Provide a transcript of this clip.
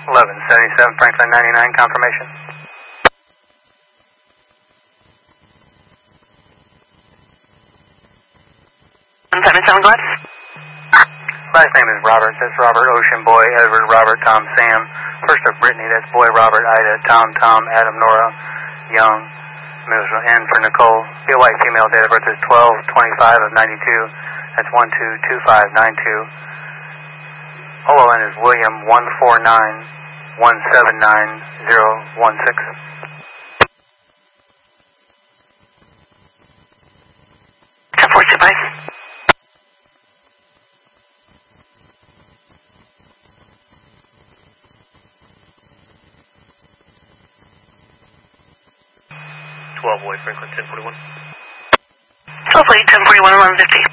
1177 Franklin 99, confirmation. Glass? Last name is Robert. That's Robert, Ocean Boy, Edward, Robert, Tom, Sam. First of Brittany, that's Boy, Robert, Ida, Tom, Adam, Nora, Young. Middle N for Nicole. Be a white female, date of birth is 12/25 of 92. That's 122592. OLN is William 149179016. 10-4 12 Boy, Franklin 1041. 12 Boy, 1041, 1150.